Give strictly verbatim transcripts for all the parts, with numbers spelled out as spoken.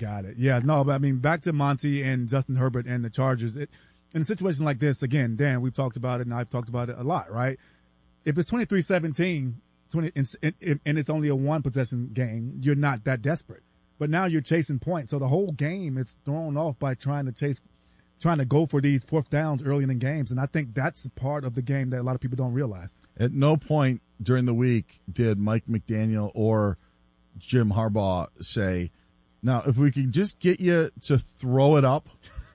Got it. Yeah, no, but I mean, back to Monty and Justin Herbert and the Chargers. It, in a situation like this, again, Dan, we've talked about it, and I've talked about it a lot, right? If it's twenty-three seventeen, twenty, and, and it's only a one-possession game, you're not that desperate. But now you're chasing points. So the whole game is thrown off by trying to chase, trying to go for these fourth downs early in the games. And I think that's part of the game that a lot of people don't realize. At no point during the week did Mike McDaniel or Jim Harbaugh say, now, if we could just get you to throw it up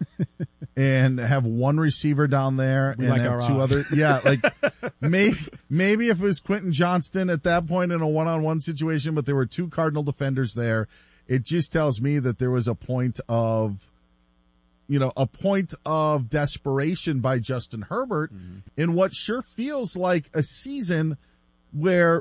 and have one receiver down there and like have two other, yeah, like maybe maybe if it was Quentin Johnston at that point in a one-on-one situation, but there were two Cardinal defenders there, it just tells me that there was a point of, you know, a point of desperation by Justin Herbert mm-hmm. in what sure feels like a season where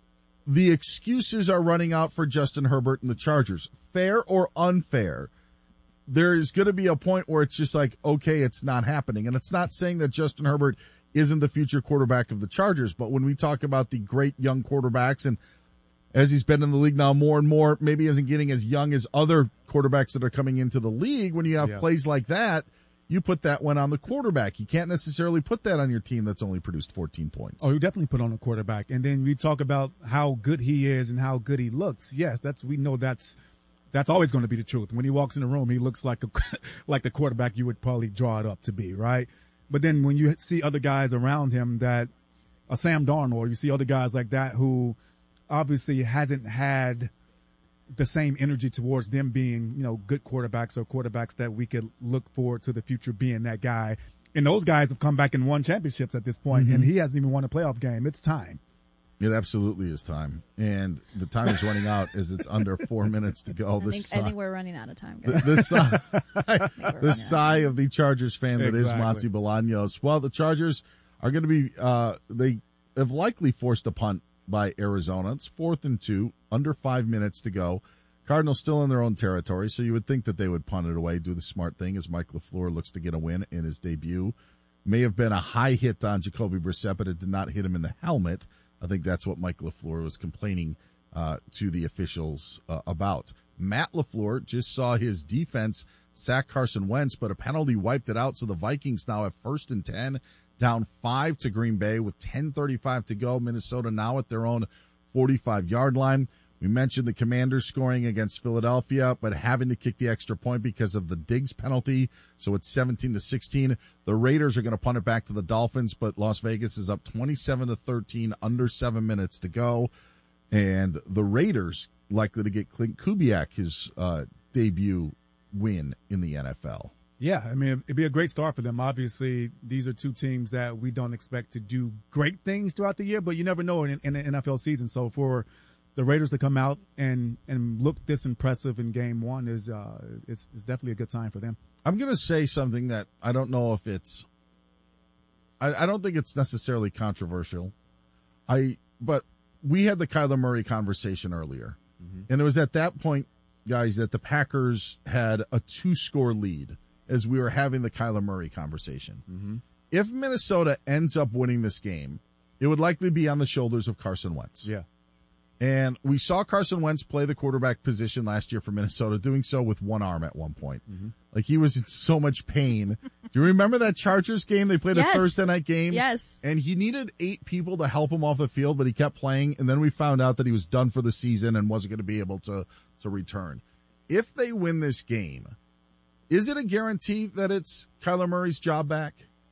the excuses are running out for Justin Herbert and the Chargers. Fair or unfair, there is going to be a point where it's just like, okay, it's not happening. And it's not saying that Justin Herbert isn't the future quarterback of the Chargers, but when we talk about the great young quarterbacks, and as he's been in the league now more and more, maybe isn't getting as young as other quarterbacks that are coming into the league, when you have yeah. plays like that, you put that one on the quarterback. You can't necessarily put that on your team that's only produced fourteen points. Oh, you definitely put on the quarterback. And then we talk about how good he is and how good he looks. Yes, that's we know that's that's always going to be the truth. When he walks in the room, he looks like a like the quarterback you would probably draw it up to be, right? But then when you see other guys around him that a Sam Darnold, you see other guys like that who obviously hasn't had the same energy towards them being, you know, good quarterbacks or quarterbacks that we could look forward to the future being that guy. And those guys have come back and won championships at this point, mm-hmm. and he hasn't even won a playoff game. It's time. It absolutely is time. And the time is running out as it's under four minutes to go. I think, sigh, I think we're running out of time, guys. The, the sigh, the sigh of the Chargers fan that exactly. is Monty Bolaños. Well, the Chargers are going to be, uh, they have likely forced a punt by Arizona. It's fourth and two, under five minutes to go. Cardinals still in their own territory, so you would think that they would punt it away, do the smart thing as Mike LaFleur looks to get a win in his debut. May have been a high hit on Jacoby Brissett, but it did not hit him in the helmet. I think that's what Mike LaFleur was complaining uh, to the officials uh, about. Matt LaFleur just saw his defense sack Carson Wentz, but a penalty wiped it out, so the Vikings now have first and ten, down five to Green Bay with ten thirty-five to go. Minnesota now at their own forty-five-yard line. We mentioned the Commanders scoring against Philadelphia, but having to kick the extra point because of the Diggs penalty. So it's seventeen to sixteen. The Raiders are going to punt it back to the Dolphins, but Las Vegas is up twenty-seven to thirteen, under seven minutes to go. And the Raiders likely to get Clint Kubiak his uh, debut win in the N F L. Yeah, I mean, it'd be a great start for them. Obviously, these are two teams that we don't expect to do great things throughout the year, but you never know in, in the N F L season. So for the Raiders to come out and, and look this impressive in game one is uh, it's, it's definitely a good sign for them. I'm going to say something that I don't know if it's I, I don't think it's necessarily controversial. I but we had the Kyler Murray conversation earlier, mm-hmm. and it was at that point, guys, that the Packers had a two-score lead as we were having the Kyler Murray conversation. Mm-hmm. If Minnesota ends up winning this game, it would likely be on the shoulders of Carson Wentz. Yeah. And we saw Carson Wentz play the quarterback position last year for Minnesota, doing so with one arm at one point. Mm-hmm. Like, he was in so much pain. Do you remember that Chargers game? They played yes. a Thursday night game. Yes. And he needed eight people to help him off the field, but he kept playing. And then we found out that he was done for the season and wasn't going to be able to, to return. If they win this game, is it a guarantee that it's Kyler Murray's job back?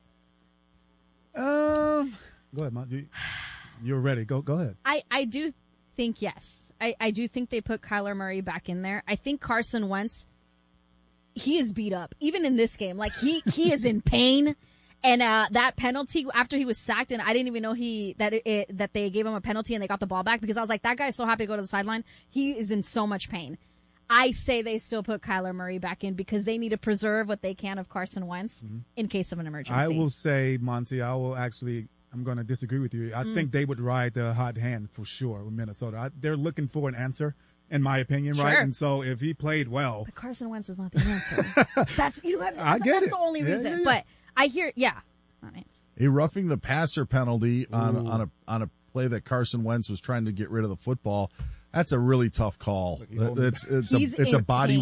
Um, go ahead, Mom. You're ready. Go, go ahead. I, I do think yes. I, I do think they put Kyler Murray back in there. I think Carson Wentz, he is beat up, even in this game. Like, he, he is in pain. And uh, that penalty after he was sacked, and I didn't even know he that it, it, that they gave him a penalty and they got the ball back, because I was like, that guy's so happy to go to the sideline. He is in so much pain. I say they still put Kyler Murray back in because they need to preserve what they can of Carson Wentz mm-hmm. in case of an emergency. I will say, Monty, I will actually, I'm going to disagree with you. I mm. think they would ride the hot hand for sure with Minnesota. I, they're looking for an answer, in my opinion, sure. right? And so if he played well. But Carson Wentz is not the answer. that's you have, I get that's it. the only yeah, reason. Yeah, yeah. But I hear, yeah. All right. A roughing the passer penalty on, on a on a play that Carson Wentz was trying to get rid of the football. That's a really tough call. It's it's a, it's a body